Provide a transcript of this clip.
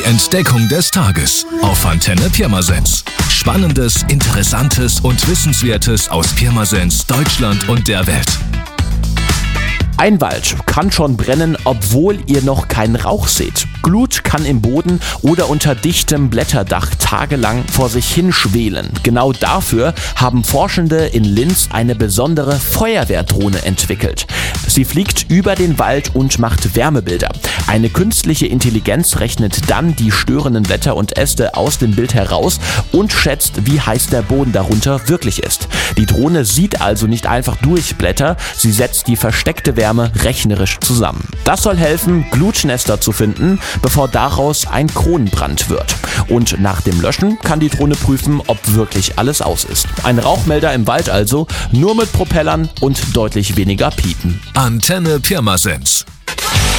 Entdeckung des Tages auf Antenne Pirmasens. Spannendes, Interessantes und Wissenswertes aus Pirmasens, Deutschland und der Welt. Ein Wald kann schon brennen, obwohl ihr noch keinen Rauch seht. Glut kann im Boden oder unter dichtem Blätterdach tagelang vor sich hin schwelen. Genau dafür haben Forschende in Linz eine besondere Feuerwehrdrohne entwickelt. Sie fliegt über den Wald und macht Wärmebilder. Eine künstliche Intelligenz rechnet dann die störenden Blätter und Äste aus dem Bild heraus und schätzt, wie heiß der Boden darunter wirklich ist. Die Drohne sieht also nicht einfach durch Blätter, sie setzt die versteckte Wärme rechnerisch zusammen. Das soll helfen, Glutnester zu finden, bevor daraus ein Kronenbrand wird. Und nach dem Löschen kann die Drohne prüfen, ob wirklich alles aus ist. Ein Rauchmelder im Wald also, nur mit Propellern und deutlich weniger Piepen. Antenne Pirmasens.